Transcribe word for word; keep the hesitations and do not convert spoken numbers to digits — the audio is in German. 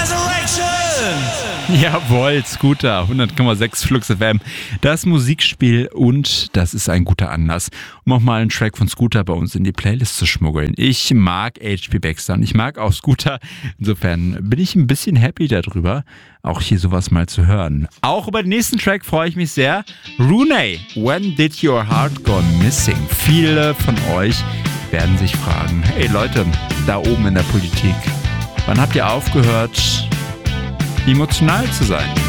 Jawohl, Scooter, hundert Komma sechs Flux F M, das Musikspiel und das ist ein guter Anlass, um auch mal einen Track von Scooter bei uns in die Playlist zu schmuggeln. Ich mag H P Baxter und ich mag auch Scooter, insofern bin ich ein bisschen happy darüber, auch hier sowas mal zu hören. Auch über den nächsten Track freue ich mich sehr. Rooney, When Did Your Heart Go Missing? Viele von euch werden sich fragen, hey Leute, da oben in der Politik, wann habt ihr aufgehört, emotional zu sein?